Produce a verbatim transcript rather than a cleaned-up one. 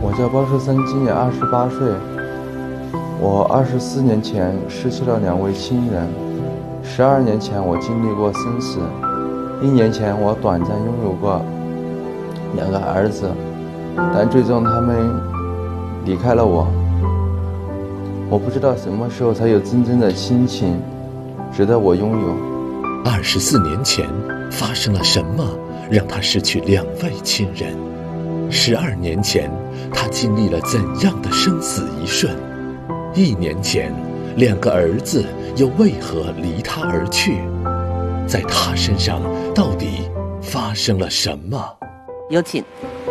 我叫包树森，今年二十八岁。我二十四年前失去了两位亲人，十二年前我经历过生死，一年前我短暂拥有过两个儿子，但最终他们离开了我。我不知道什么时候才有真正的亲情值得我拥有。 二十四年前发生了什么让他失去两位亲人？十二年前他经历了怎样的生死一瞬？一年前两个儿子又为何离他而去？在他身上到底发生了什么？ 有请